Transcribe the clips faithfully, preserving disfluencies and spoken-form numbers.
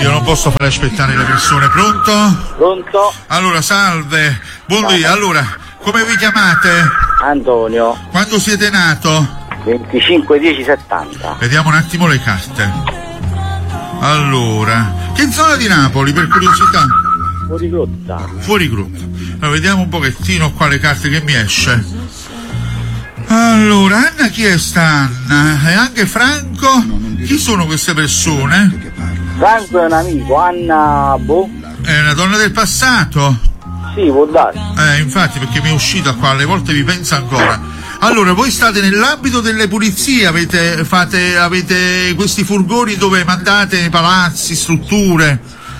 Io non posso fare aspettare le persone. Pronto? Pronto? Allora, salve. Buondì. Allora, come vi chiamate? Antonio. Quando siete nato? venticinque dieci settanta. Vediamo un attimo le carte. Allora, che zona di Napoli, per curiosità? Fuori grotta. Fuori grotta. Allora, vediamo un pochettino qua le carte che mi esce. Allora, Anna, chi è sta Anna? E anche Franco? Chi sono queste persone? Franco è un amico, Anna boh. È una donna del passato? Sì, può darsi. Eh, infatti, perché mi è uscita qua, alle volte vi pensa ancora. Allora, voi state nell'ambito delle pulizie, avete, fate, avete questi furgoni dove mandate palazzi, strutture?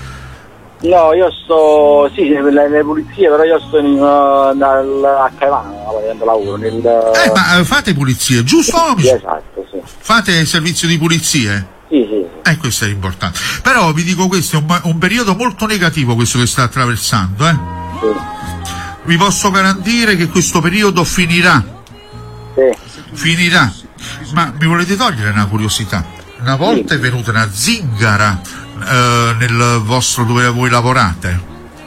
No, io sto, sì, nelle, nelle pulizie, però io sto in, uh, nel, a Caivano, facendo lavoro, nel... Eh, ma uh, fate pulizie, giusto? Sì, esatto, sì. Fate servizio di pulizie? Sì, sì, sì. Eh, questo è importante. Però vi dico, questo è un, un periodo molto negativo questo che sta attraversando, eh? Sì. Vi posso garantire che questo periodo finirà. Sì. Finirà. Ma mi volete togliere una curiosità? Una volta sì. È venuta una zingara eh, nel vostro dove voi lavorate?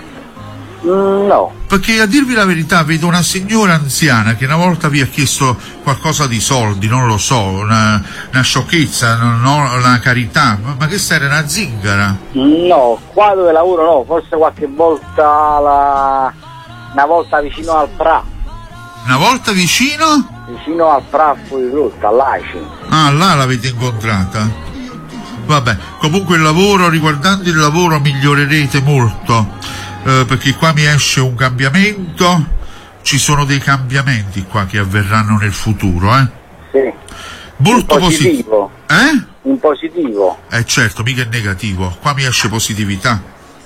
Mm, no. Perché a dirvi la verità vedo una signora anziana che una volta vi ha chiesto qualcosa di soldi, non lo so, una, una sciocchezza, non, non, una carità, ma, ma che era una zingara? No, qua dove lavoro no, forse qualche volta la... una volta vicino al Pra. Una volta vicino? Vicino al Pra fuori rotta, all'A C I. Ah, là l'avete incontrata? Vabbè, comunque il lavoro, riguardando il lavoro migliorerete molto, eh, perché qua mi esce un cambiamento, ci sono dei cambiamenti qua che avverranno nel futuro, eh? Sì. Molto in positivo. Posi- eh? In positivo. Eh certo, mica è negativo, qua mi esce positività.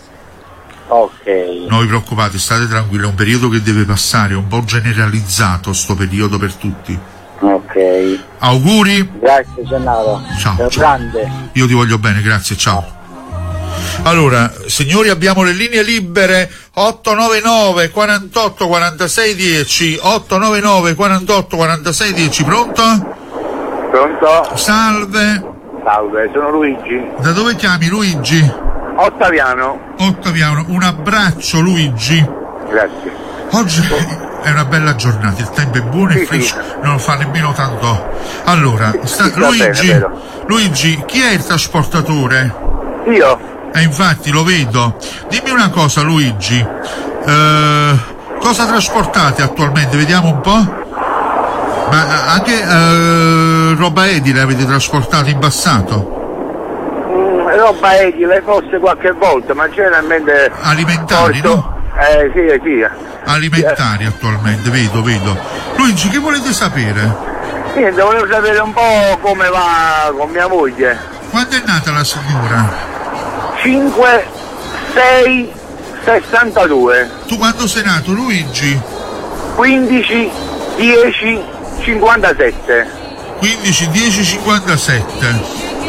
Ok. Non vi preoccupate, state tranquilli, è un periodo che deve passare, un po' generalizzato sto periodo per tutti. Ok. Auguri. Grazie Gennaro. Ciao. Sei ciao. grande. Io ti voglio bene, grazie, ciao. Allora, signori, abbiamo le linee libere otto nove nove quarantotto quarantasei dieci, otto nove nove quarantotto quarantasei dieci, pronto? Pronto? Salve. Salve, sono Luigi. Da dove chiami, Luigi? Ottaviano. Ottaviano, un abbraccio Luigi. Grazie. Oggi è una bella giornata, il tempo è buono sì, e fresco, sì. Non fa nemmeno tanto. Allora, sta, sì, Luigi, bene, Luigi, chi è il trasportatore? Io. Eh, infatti lo vedo. Dimmi una cosa, Luigi, eh, cosa trasportate attualmente? Vediamo un po'. Ma anche eh, roba edile avete trasportato in passato? Mm, roba edile forse qualche volta, ma generalmente... Alimentari, porto... no? Eh sì, sì. Alimentari attualmente, vedo, vedo. Luigi, che volete sapere? Niente, volevo sapere un po' come va con mia moglie. Quando è nata la signora? cinque sei sessantadue. Tu quando sei nato, Luigi? quindici dieci cinquantasette. quindici dieci cinquantasette.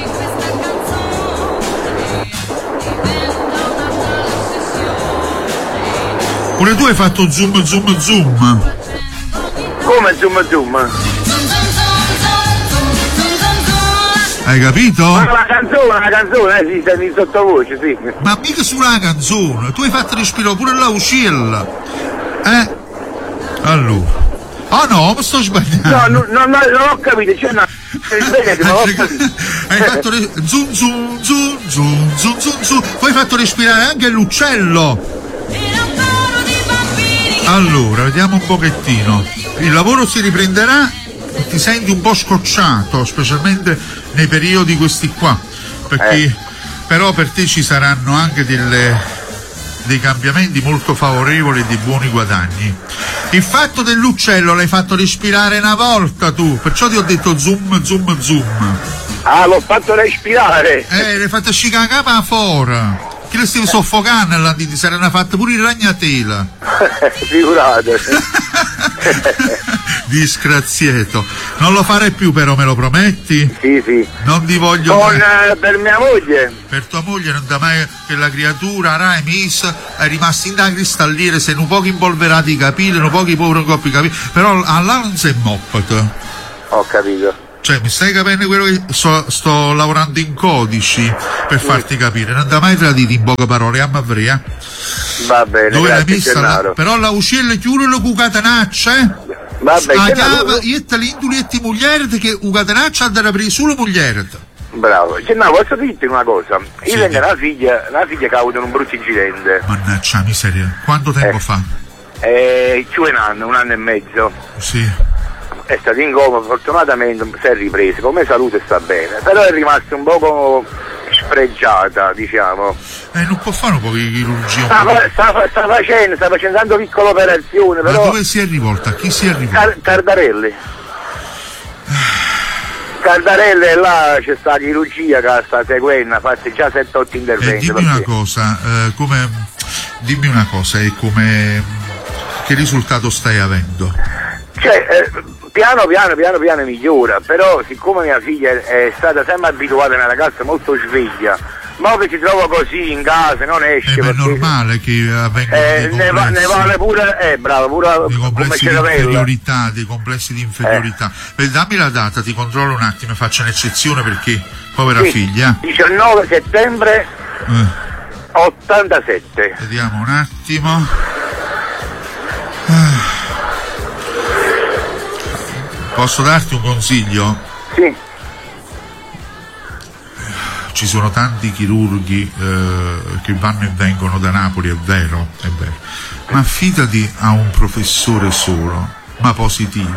Pure tu hai fatto zoom zoom zoom. Come zoom zoom? Hai capito? Ma la canzone, la canzone, eh, sì, senti in sottovoce, sì. Ma mica sulla canzone, tu hai fatto respirare pure la uscilla. Eh? Allora. Ah no, mi sto sbagliando. No, no, no, no, non ho capito, c'è una... Hai fatto re... zoom zoom zoom zoom zoom zoom zoom. Poi hai fatto respirare anche l'uccello. Allora, vediamo un pochettino. Il lavoro si riprenderà, ti senti un po' scocciato, specialmente nei periodi questi qua, perché eh. però per te ci saranno anche delle, dei cambiamenti molto favorevoli e di buoni guadagni. Il fatto dell'uccello l'hai fatto respirare una volta tu, perciò ti ho detto zoom zoom zoom. Ah, l'ho fatto respirare. Eh, l'hai fatto scicare la capa fuori. Che le stiamo soffocando là, ti saranno fatte pure il ragnatela. Figurate. Disgraziato. Non lo farei più però, me lo prometti? Sì, sì. Non ti voglio... Con, eh, per mia moglie. Per tua moglie non da mai che la creatura, Rai, Mis, è rimasta in da cristalliere, se un poco impolverati i capelli, un poco i poveri coppi i capelli, però allà non si è moppata. Ho capito. Cioè, mi stai capendo quello che sto, sto lavorando in codici per farti capire, non da mai traditi in poche parole, a Mavria. Va bene, dove l'hai grazie messa Gennaro. la, però la uccello chiuderlo con catenaccia, eh? Vabbè, a Gennaro, chiave, io te l'indulietti mugliere che un catenaccia andrà per solo mugliere. bravo. Gennaro, posso dirti una cosa? Io Sì. tengo una figlia, una figlia che ha avuto un brutto incidente. Mannaggia la miseria, quanto tempo Eh. fa? Eh, c'è un anno, un anno e mezzo. Sì. È stato in coma, fortunatamente si è ripreso, come salute sta bene, però è rimasta un poco sfregiata, diciamo. Eh, non può fare un po' di chirurgia. un Sta, po' di- sta, sta facendo, sta facendo tanto piccole operazioni, Ma però... dove si è rivolta? A chi si è rivolta? Car- Cardarelli. Cardarelli e là c'è sta chirurgia che sta seguendo, ha fatto già sette otto Eh, interventi. dimmi una perché- cosa, eh, come, dimmi una cosa, e come, che risultato stai avendo? Cioè, eh, piano piano piano piano migliora, però siccome mia figlia è stata sempre abituata a una ragazza molto sveglia, ma che si trova così in casa, non esce. Eh, ma è perché- normale che avvengano Eh, dei ne, va- ne complessi, vale pure, eh bravo, pure dei come complessi di cervello. inferiorità, dei complessi di inferiorità. Beh, dammi la data, ti controllo un attimo e faccio un'eccezione perché, povera Sì, figlia. diciannove settembre Eh, ottantasette. vediamo un attimo. Ah. Posso darti un consiglio? Sì, Ci sono tanti chirurghi eh, che vanno e vengono da Napoli, è vero, è vero, ma affidati a un professore solo, ma positivo.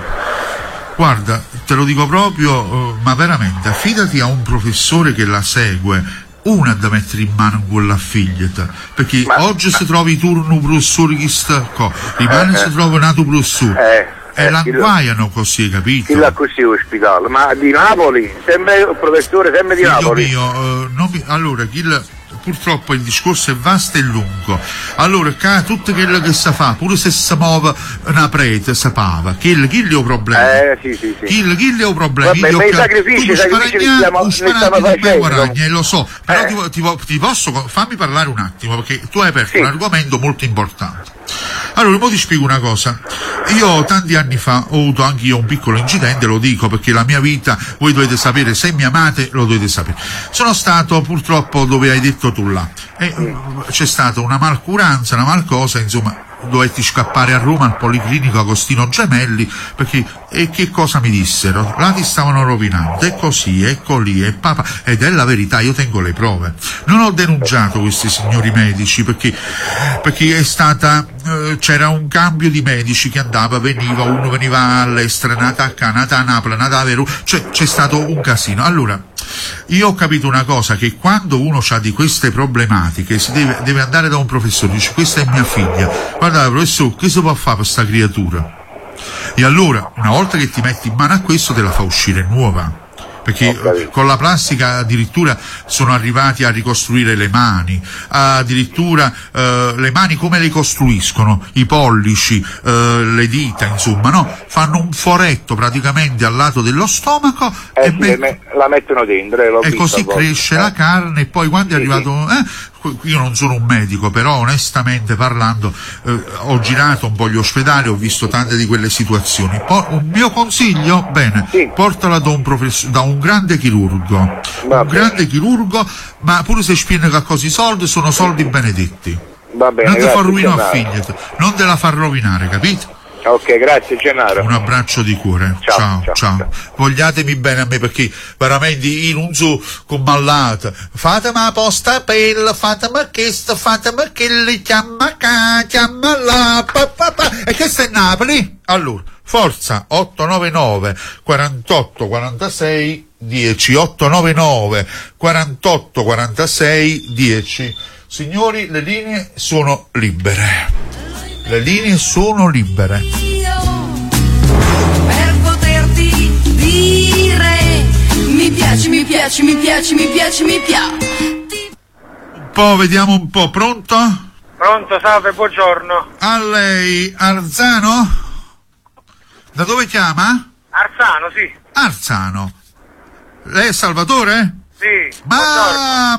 Guarda, te lo dico proprio, eh, ma veramente, affidati a un professore che la segue, una da mettere in mano quella figlietta, perché Ma- oggi se trovi turno professore chi sta qua, rimane Eh, se eh. trovi un altro professore, eh, e eh, l'anguaiano così, capito? chi l'ha così ospitato? Ma di Napoli? Sempre il professore, sempre di Figlio Napoli? mio, eh, non mi- allora, chi la- purtroppo il discorso è vasto e lungo. Allora, ca, tutto quello che si fa, pure se si muove una prete, si pava, chi, chi li ha problemi? Eh, sì, sì, sì. Chi, chi li ha problemi? Vabbè, Io ma i che- sacrifici, tu i sacrifici li sparagna- stiamo- tu li sparagni stiamo di me facendo. guadagni, eh, lo so, però Eh. ti, vo- ti, vo- ti posso, fammi parlare un attimo, perché tu hai aperto Sì. un argomento molto importante. Allora, ora ti spiego una cosa. Io tanti anni fa ho avuto anche io un piccolo incidente, lo dico perché la mia vita, voi dovete sapere, se mi amate lo dovete sapere. Sono stato purtroppo dove hai detto tu là. E eh, c'è stata una malcuranza, una malcosa, insomma, dovetti scappare a Roma al Policlinico Agostino Gemelli, perché, e che cosa mi dissero? Là ti stavano rovinando, è così, ecco lì, è papà, ed è la verità, io tengo le prove. Non ho denunciato questi signori medici, perché, perché è stata, eh, c'era un cambio di medici che andava, veniva, uno veniva all'estero, nata a Ca, nata a Napoli, nata a Veru, cioè c'è stato un casino. Allora, io ho capito una cosa, che quando uno ha di queste problematiche si deve, deve andare da un professore, dice questa è mia figlia, guarda professore, che si può fare per sta creatura? E allora, una volta che ti metti in mano a questo, te la fa uscire nuova. Perché Ho capito. con la plastica addirittura sono arrivati a ricostruire le mani, addirittura eh, le mani come le costruiscono, i pollici, eh, le dita, insomma, no? Fanno un foretto praticamente al lato dello stomaco Eh, e, sì, met- me- la mettono dentro e l'ho e visto così a volte. cresce Eh. la carne, e poi quando è Sì, arrivato... eh, io non sono un medico, però onestamente parlando eh, ho girato un po' gli ospedali, ho visto tante di quelle situazioni. Po- un mio consiglio, bene, Sì. portala da un, professor, da un grande chirurgo, Va un bene. grande chirurgo, ma pure se spiega così soldi, sono soldi benedetti. Va bene, Non ti fa grazie, rovinare a Gennaro. figlia, non te la fa rovinare, capito? Ok, grazie Gennaro. Un abbraccio di cuore. Ciao, Ciao, ciao, ciao. ciao. Vogliatemi bene a me, perché veramente io non so con mallata. Fatemi la posta bella, fatemi questo, fatemi quello, chiama qua, chiama là, pa, pa, pa. E questo è Napoli? Allora, forza, otto nove nove quarantotto quarantasei dieci, otto nove nove quarantotto quarantasei dieci. Signori, le linee sono libere. Le linee sono libere. Per poterti dire mi piaci, mi piaci, mi piaci, mi piaci, mi piaci. Un po', vediamo un po', pronto? Pronto, salve, buongiorno. A lei, Arzano? Da dove chiama? Arzano, sì. Arzano. Lei è Salvatore? Sì, buongiorno. Ma manca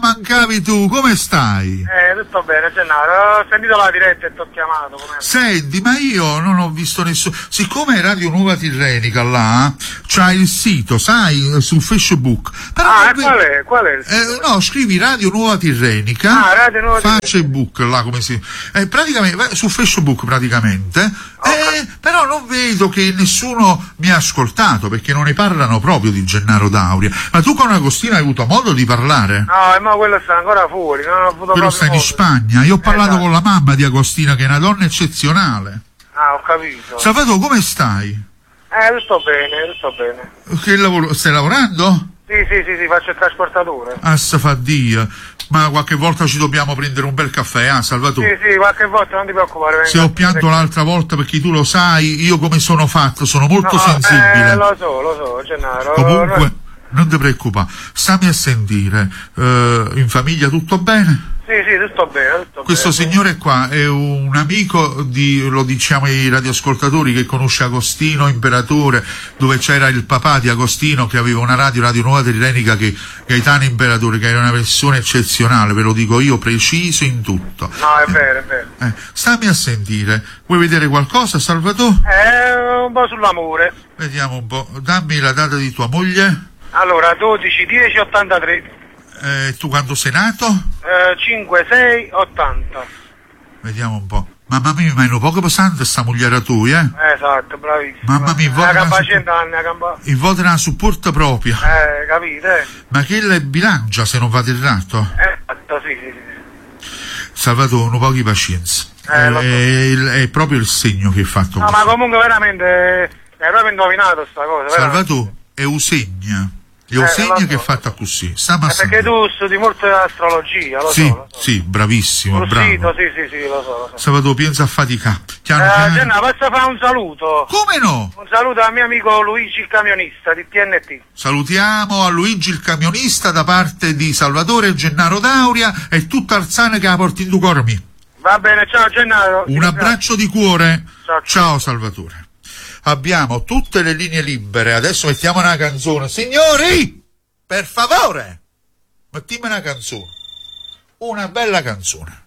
chiamavi tu? Come stai? Eh, tutto bene, Gennaro. Ho sentito la diretta e ti ho chiamato. Com'è? Senti, ma io non ho visto nessuno. Siccome Radio Nuova Tirrenica là c'ha il sito, sai, su Facebook. Però Ah, non e qual è? Qual è il Eh, sito? no, scrivi Radio Nuova Tirrenica. Ah, Radio Nuova Tirrenica. Facebook, là come si. Eh, praticamente, vai su Facebook praticamente. Eh, però non vedo che nessuno mi ha ascoltato, perché non ne parlano proprio di Gennaro Dauria. Ma tu con Agostino hai avuto modo di parlare? No, ma quello sta ancora fuori, non ho avuto Quello proprio sta in modo. Spagna. Io ho parlato Esatto. con la mamma di Agostino, che è una donna eccezionale. Ah, ho capito. Salvatore, come stai? Eh, tutto bene, tutto bene. Che lavoro? Stai lavorando? Sì, sì, sì, sì, faccio il trasportatore. Ah, sa fa Dio. Ma qualche volta ci dobbiamo prendere un bel caffè, ah, Salvatore? Sì, sì, qualche volta non ti preoccupare. venga. Se ho pianto l'altra volta, perché tu lo sai, io come sono fatto, sono molto No, sensibile. Eh, lo so, lo so, Gennaro. Comunque, Noi- non ti preoccupare, stammi a sentire. Eh, in famiglia tutto bene? Sì, sì, tutto bene, tutto Questo bene. signore qua è un amico di, lo diciamo ai radioascoltatori, che conosce Agostino Imperatore, dove c'era il papà di Agostino che aveva una radio, Radio Nuova Tirrenica, che Gaetano Imperatore, che era una persona eccezionale, ve lo dico io, preciso in tutto. No, è vero, è vero. Eh, stammi a sentire, vuoi vedere qualcosa, Salvatore? Eh, un po' sull'amore. Vediamo un po', dammi la data di tua moglie. Allora, dodici dieci ottantatré, Eh, tu quando sei nato? eh, cinque sei ottanta. Vediamo un po'. Mamma mia, ma è un poco pesante sta moglie tua, eh? Esatto, bravissimo. Mamma mia, Eh, voglio- a campa cento anni, a campa... Il voto è una supporto proprio. Eh, capite? Ma che le bilancia se non vado errato? Esatto, sì, sì, sì. Salvatore, un po' di pazienza. Eh, lo so. è, il- è proprio il segno che hai fatto No, così. ma comunque veramente è proprio indovinato sta cosa. veramente. Salvatore, è Eusegna. Eh, Eusegna lo so. che è fatta così. Stiamo a Eh, perché sentire. tu studi molto astrologia, lo Sì, so, lo so. sì, bravissimo, Sul bravo. sito, sì, sì, sì, lo so, lo so. Salvatore, pensa a faticare. Piano Eh, piano. Genna, posso fare un saluto? Come no? Un saluto al mio amico Luigi il camionista di T N T. Salutiamo a Luigi il camionista da parte di Salvatore e Gennaro Dauria e tutta Arzana che la porti in tu cormi. Va bene, ciao Gennaro. Un abbraccio di cuore. Ciao, ciao. Ciao Salvatore. Abbiamo tutte le linee libere. Adesso mettiamo una canzone. Signori, per favore, mettiamo una canzone. Una bella canzone.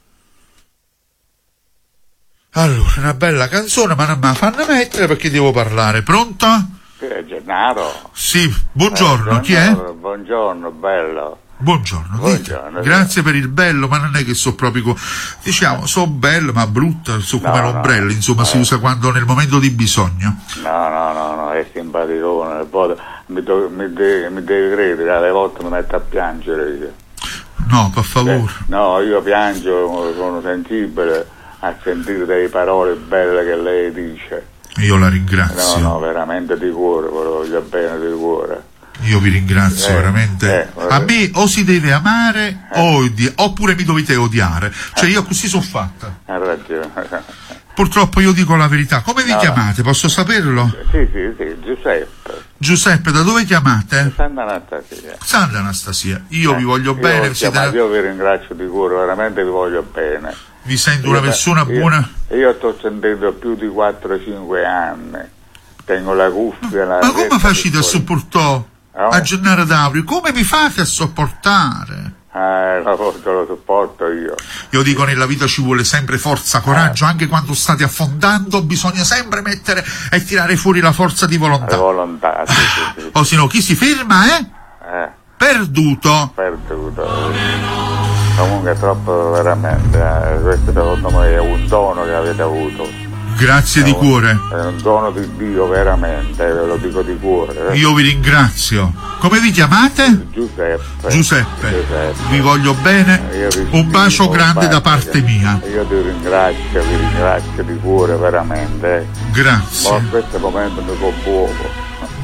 Allora, una bella canzone, ma non me la fanno mettere perché devo parlare. Pronto? Eh, Gennaro. Sì, buongiorno. Chi è? Buongiorno, bello. Buongiorno, dite. Buongiorno. Grazie per il bello, ma non è che so proprio co- diciamo, so bello ma brutto, so come No, l'ombrello, no. insomma, si Eh. usa quando nel momento di bisogno. No, no, no, no, è simpaticone. Poi mi, do- mi, de- mi devi credere, alle volte mi metto a piangere io. No, per Eh, favore. no, io piango, sono sensibile a sentire delle parole belle che lei dice. Io la No, ringrazio. no, veramente di cuore, ve lo voglio bene di cuore. Io vi ringrazio Eh, veramente. eh, A me o si deve amare o odi- oppure mi dovete odiare. Cioè io così sono fatta. Ha ragione. Purtroppo io dico la verità. Come vi No. chiamate? Posso saperlo? Sì, sì, sì, Giuseppe. Giuseppe, da dove chiamate? Santa Anastasia. Santa Anastasia. Io vi voglio Io bene, ho siete chiamato, una- io vi ringrazio di cuore, veramente vi voglio bene. vi sento una Io- persona io- buona. Io sto sentendo più di quattro cinque anni. Tengo la cuffia. La Ma come retta facete a di fuori. sopportare No? a Gennaro Daurio? Come mi fate a sopportare? Eh, lo, lo sopporto io. Io dico, nella vita ci vuole sempre forza, coraggio, anche quando state affondando bisogna sempre mettere e tirare fuori la forza di La volontà. volontà, sì, sì, sì. O se no, chi si ferma è Eh, perduto. perduto. Comunque è troppo veramente. eh, questo secondo me è un dono che avete avuto. Grazie di cuore. È un dono di Dio veramente, ve lo dico di cuore. eh. Io vi ringrazio. Come vi chiamate? Giuseppe. Giuseppe. Giuseppe. Vi voglio bene. Io vi Un bacio stimo, grande da guarda, parte mia. Io ti ringrazio, vi ringrazio di cuore veramente. eh. Ma Grazie. in questo momento mi commuovo,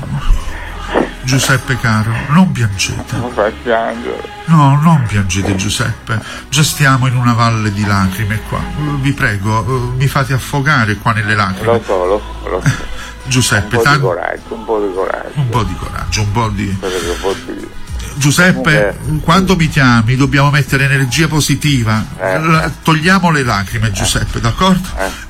Giuseppe caro, non piangete. mi fa piangere. No, non piangete Giuseppe, già stiamo in una valle di lacrime qua. Uh, Vi prego, uh, mi fate affogare qua nelle Lo lacrime. so, lo so, lo so. Un Giuseppe, po' di tanto coraggio, un po' di coraggio. un po' di coraggio, un po' di... Quello che può dire. Giuseppe, Comunque- quando mi chiami dobbiamo mettere energia positiva. Eh. L- togliamo le lacrime, Giuseppe, d'accordo? Eh. Eh,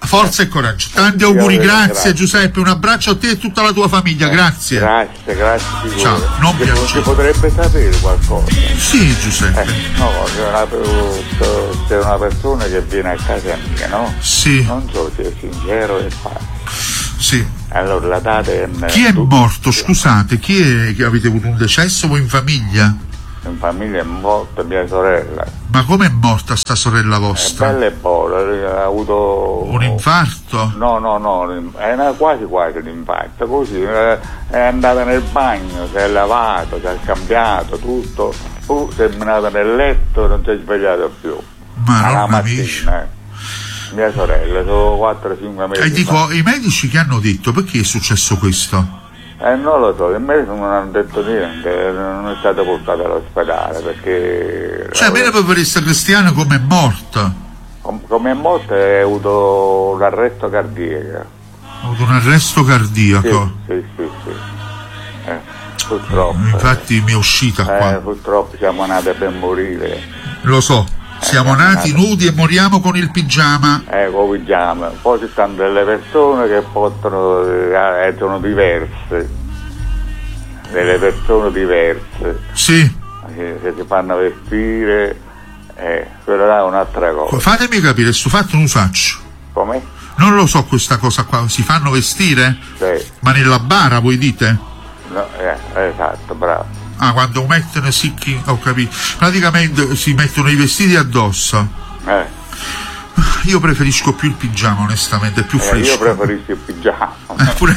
Forza e coraggio. Tanti Sì, auguri, vabbè, grazie, grazie. Giuseppe, un abbraccio a te e tutta la tua famiglia, grazie. Grazie, grazie. di Ciao, cuore. non Si- piangere. Si potrebbe sapere qualcosa. Sì, Giuseppe. Eh, no, c'è una, c'è una persona che viene a casa mia, no? Sì, Non so se è sincero e fa. sì. Allora la data è... Chi è morto, scusate? Chi è che avete avuto un decesso voi in famiglia? In famiglia è morta mia sorella. Ma come è morta sta sorella È vostra? bella e buona, ha avuto... Un infarto? No, no, no, è una- quasi quasi un infarto, così eh, è andata nel bagno, si è lavato, si è cambiato tutto, poi si è menata nel letto e non si è svegliato più. Ma Alla non capisci. mattina, eh. Mia sorella, sono quattro cinque mesi. E dico, fa. i medici che hanno detto perché è successo questo? Eh, non lo so, i medici non hanno detto niente, non è stata portata all'ospedale perché... Cioè, bene per questa cristiana come è morta? Com- come è morta ha avuto un arresto cardiaco. Ha avuto un arresto Sì, cardiaco. sì, sì, sì. Eh, purtroppo. Infatti mi è uscita Eh, qua. purtroppo siamo nati per morire, Lo so. Siamo nati nudi e moriamo con il pigiama. eh, come pigiama. Poi ci stanno delle persone che portano, eh, sono diverse, delle persone diverse, Sì. che, che si fanno vestire, eh, quella là è un'altra cosa. Fatemi capire, sto fatto non lo faccio. Come? Non lo so questa cosa qua. Si fanno vestire? Sì, Ma nella bara voi dite? no, eh, esatto, bravo. Ah, quando mettono sicchi, ho capito. Praticamente si mettono i vestiti addosso. Eh, Io preferisco più il pigiama, onestamente, è più eh, io fresco. preferisco il pigiama. Eh, pure-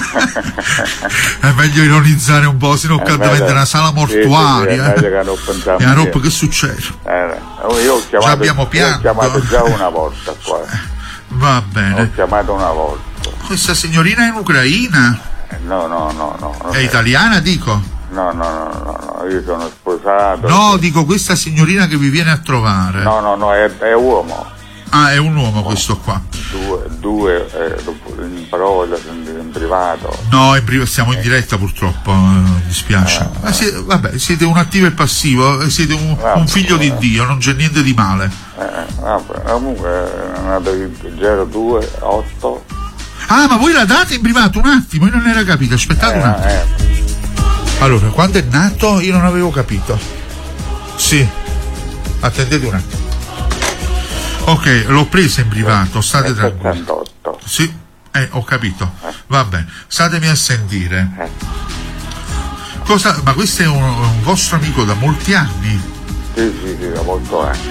è meglio ironizzare un po', sennò Eh, che diventa meglio- una sala sì, sì, sì, mortuaria. è meglio che non pensiamo E a roba niente. che succede? Eh, io ho chiamato, abbiamo io ho pianto. chiamato già una volta qua. Va Ho bene. chiamato una volta. Questa signorina è in Ucraina? Eh, No, no, no, no. non È italiana, dico? No, no, no, no, no, io sono sposato. No, dico questa signorina che vi viene a trovare. No, no, no, è, è uomo. Ah, è un uomo questo qua. Due, due eh, dopo- in parola, in, in privato. No, in priva- siamo in diretta purtroppo, eh, mi dispiace. Ma siete, vabbè, siete un attivo e passivo, eh, siete un, un figlio di Dio, non c'è niente di male. Eh, vabbè, comunque è nato zero due otto. Ah, ma voi la date in privato un attimo, io non era capito, aspettate un attimo. Eh, eh, Allora, quando è nato io non avevo capito. Sì, attendete un attimo. Ok, l'ho presa in privato, state nel tranquilli. settantotto. Sì, eh, ho capito. Va bene, statemi a sentire. Eh. Cosa, ma questo è un, un vostro amico da molti anni? Sì, sì, sì, da molto anni.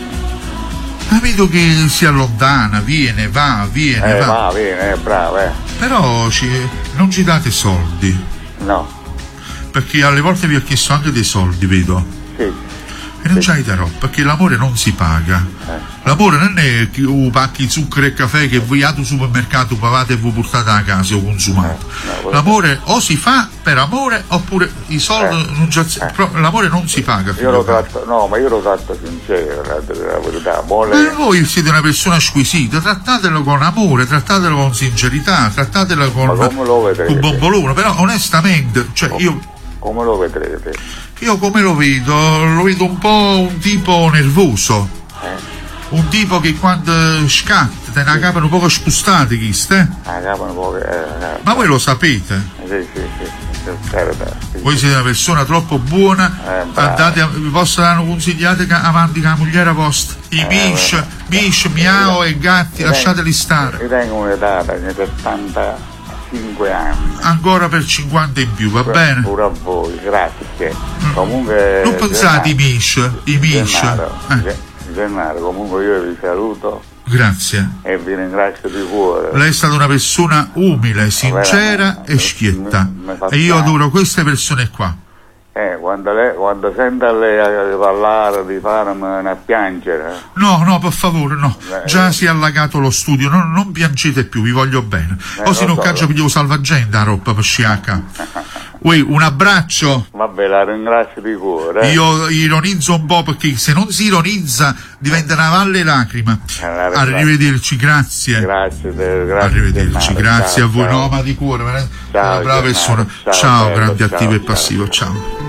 Ma vedo che si allontana, viene, va, viene, Eh, va. va, bene, eh, bravo, eh. Però ci, non ci date soldi, No, perché alle volte vi ho chiesto anche dei soldi, vedo. sì. E non c'hai darò, perché l'amore non si paga. L'amore non è che uh, pacchi zucchero e caffè che voi al supermercato pavate e voi portate a casa o consumate. Eh, no, L'amore o si fa per amore oppure i soldi Eh, non c'è, però l'amore non si paga. Io figlio lo caro. tratto, no, ma io lo tratto sincero, la, la verità. Vuole... Ma voi siete una persona squisita, trattatelo con amore, trattatelo con sincerità, trattatelo con, Ma come lo vedete? con bombolone, però onestamente, cioè io, Come lo vedrete? io come lo vedo? Lo vedo un po' un tipo nervoso, Eh? un tipo che quando scatta te ne capano un po' spostati, chiste? Ah, capo un po' che... Eh, eh, Ma voi lo sapete? sì, sì, sì, sì, certo, sì. Voi siete una persona troppo buona, Eh, bravo. andate a, vi possono consigliate ca- avanti con la mogliera vostra, i Eh, mish, vabbè. mish, miao e gatti, Eh, lasciateli stare. Io tengo un'età da settantacinque anni. Ancora per cinquanta in più, va bene? Pure a voi, grazie. Comunque... Non pensate i mish, i mish. Gennaro, Eh, Ge- Gennaro, comunque io vi saluto grazie. e vi ringrazio di cuore. Lei è stata una persona umile, sincera e schietta. Mi- mi fa E io piacere. adoro queste persone qua. Eh, quando, lei, quando sento lei a parlare, di farmi a piangere, No, no, per favore, no. Eh, Già eh. si è allagato lo studio, non, non piangete più, vi voglio bene. Eh, O se lo non so, caccio lo- piglio salvagente a roba per sciacca. Uè, un abbraccio. vabbè, la ringrazio di cuore. eh. Io ironizzo un po' perché se non si ironizza diventa una valle lacrima. Eh, la ringrazio. Arrivederci, grazie. Grazie, te- grazie. Arrivederci, Gennaro, grazie ciao, a voi. ciao. No, ma di cuore, veramente. Ciao, Una brava Gennaro, persona. ciao, Ciao, bello, grande ciao, attivo e ciao, passivo. ciao. Ciao.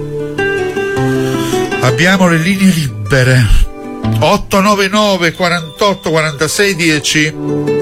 Abbiamo le linee libere. otto nove nove quarantotto quarantasei dieci.